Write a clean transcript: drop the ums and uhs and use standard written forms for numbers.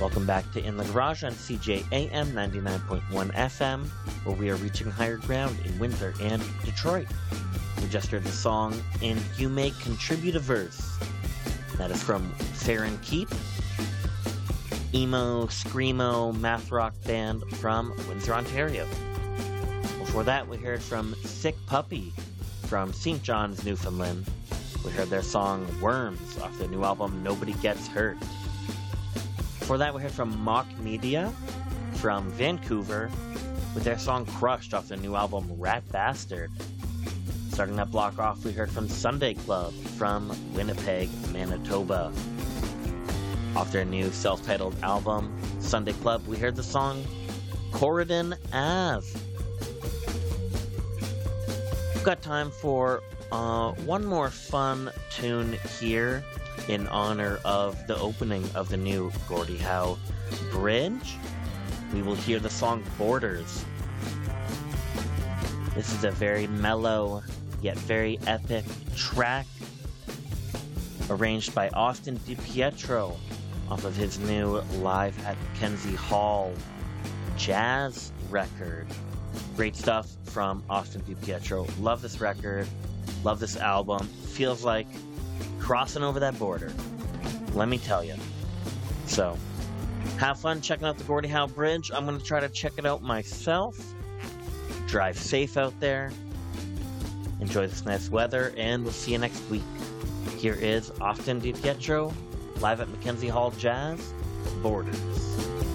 Welcome back to In the Garage on CJAM 99.1 FM, where we are reaching higher ground in Windsor and Detroit. We just heard the song And You May Contribute a Verse. That is from Farron Keep, emo, screamo, math rock band from Windsor, Ontario. Before that, we heard from Sick Puppy from St. John's, Newfoundland. We heard their song Worms off their new album Nobody Gets Hurt. Before that, we heard from Mock Media from Vancouver with their song Crushed off their new album Rat Bastard. Starting that block off, we heard from Sunday Club from Winnipeg, Manitoba. Off their new self-titled album, Sunday Club, we heard the song Corridon Ave. We've got time for one more fun tune here in honor of the opening of the new Gordie Howe Bridge. We will hear the song Borders. This is a very mellow yet very epic track arranged by Austin DiPietro off of his new Live at Mackenzie Hall jazz record. Great stuff from Austin DiPietro. Love this record. Love this album. Feels like crossing over that border. Let me tell you. So, have fun checking out the Gordie Howe Bridge. I'm going to try to check it out myself. Drive safe out there. Enjoy this nice weather, and we'll see you next week. Here is Austin DiPietro, live at Mackenzie Hall Jazz, Borders.